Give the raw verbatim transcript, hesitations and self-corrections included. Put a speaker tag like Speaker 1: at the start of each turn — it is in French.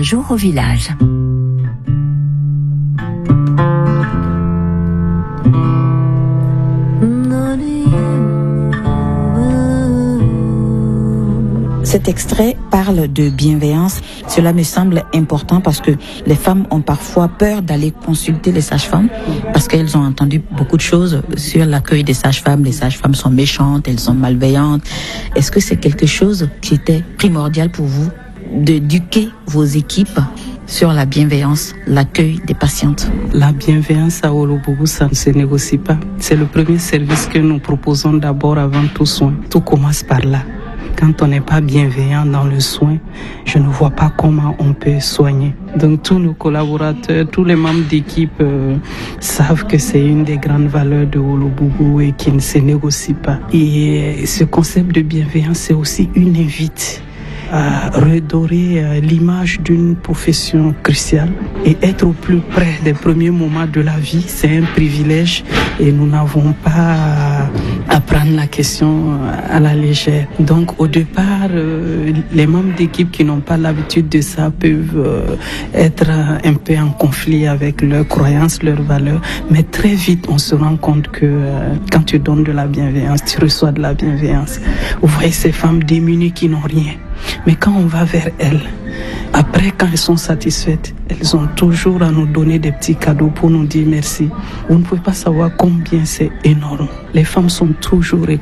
Speaker 1: jour au village.
Speaker 2: Cet extrait parle de bienveillance. Cela me semble important parce que les femmes ont parfois peur d'aller consulter les sages-femmes parce qu'elles ont entendu beaucoup de choses sur l'accueil des sages-femmes. Les sages-femmes sont méchantes, elles sont malveillantes. Est-ce que c'est quelque chose qui était primordial pour vous d'éduquer vos équipes sur la bienveillance, l'accueil des patientes?
Speaker 3: La bienveillance à Wolobougou, ça ne se négocie pas. C'est le premier service que nous proposons d'abord avant tout soin. Tout commence par là. Quand on n'est pas bienveillant dans le soin, je ne vois pas comment on peut soigner. Donc tous nos collaborateurs, tous les membres d'équipe euh, savent que c'est une des grandes valeurs de Wolobougou et qui ne se négocie pas. Et ce concept de bienveillance, c'est aussi une invite à redorer l'image d'une profession cruciale et être au plus près des premiers moments de la vie, c'est un privilège et nous n'avons pas à prendre la question à la légère. Donc au départ, les membres d'équipe qui n'ont pas l'habitude de ça peuvent être un peu en conflit avec leurs croyances, leurs valeurs, mais très vite on se rend compte que quand tu donnes de la bienveillance, tu reçois de la bienveillance. Vous voyez ces femmes démunies qui n'ont rien. Mais quand on va vers elles, après quand elles sont satisfaites, elles ont toujours à nous donner des petits cadeaux pour nous dire merci. Vous ne pouvez pas savoir combien c'est énorme. Les femmes sont toujours